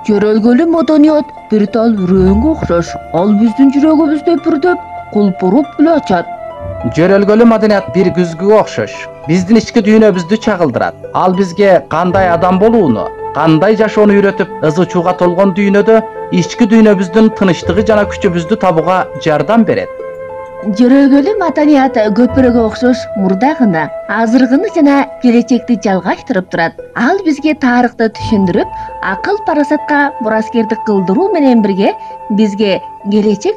Жөрөлгөлүү маданият бир тал үрөөнгө окшош. Ал биздин жүрөгүбүздө бүрдөп, кулпуруп эле ачат. Жөрөлгөлүү маданият бир күзгүгө окшош. Биздин ички дүйнөбүздү чагылдырат. Ал бизге кандай адам болууну, кандай жашоону үйрөтүп, ызы чууга толгон дүйнөдө ички дүйнөбүздүн тынычтыгы жана күчүбүздү табууга жардам берет. Жөрөлгөлүү маданият көпүрөгө окшош мурда гана, азыркыны жана келечекти жалгаштырып турат. Ал бизге тарыхты түшүндүрүп, акыл парасатка мураскердик кылдыруу менен бирге бизге келечек